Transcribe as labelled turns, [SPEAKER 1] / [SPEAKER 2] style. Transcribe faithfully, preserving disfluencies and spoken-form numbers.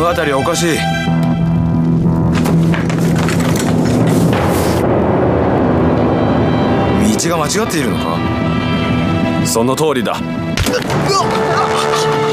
[SPEAKER 1] 辺りおかしい。道が間違っているのか？
[SPEAKER 2] その通りだ。